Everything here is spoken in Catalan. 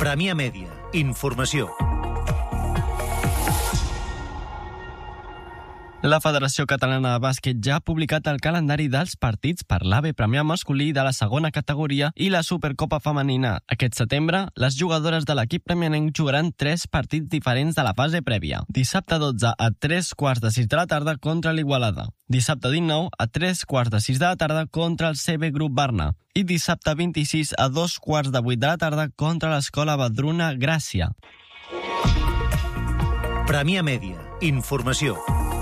Premià Mèdia. Informació. La Federació Catalana de Bàsquet ja ha publicat el calendari dels partits per l'AVE Premià masculí de la segona categoria i la Supercopa femenina. Aquest setembre, les jugadores de l'equip premianenc jugaran 3 partits diferents de la fase prèvia. Dissabte 12 a 3:15 de la tarda contra l'Igualada. Dissabte 19 a 3:15 de la tarda contra el CB Grup Barna. I dissabte 26 a 2:15 de la tarda contra l'Escola Badruna Gràcia. Premià Mèdia. Informació.